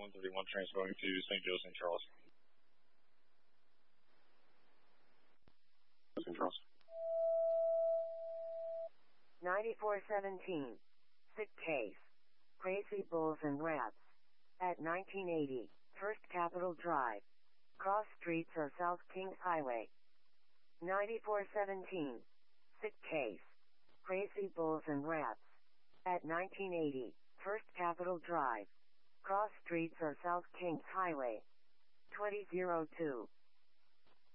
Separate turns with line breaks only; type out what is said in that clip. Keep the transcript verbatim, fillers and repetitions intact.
one thirty-one transferring to Saint Joe, Saint Charles. Saint Charles.
ninety-four seventeen. Sick case. Crazy Bulls and Rats. At nineteen eighty, First Capitol Drive. Cross streets or South Kings Highway. ninety-four seventeen. Sick case. Crazy Bulls and Rats. At nineteen eighty, First Capitol Drive. Cross streets or South Kings Highway. twenty oh two.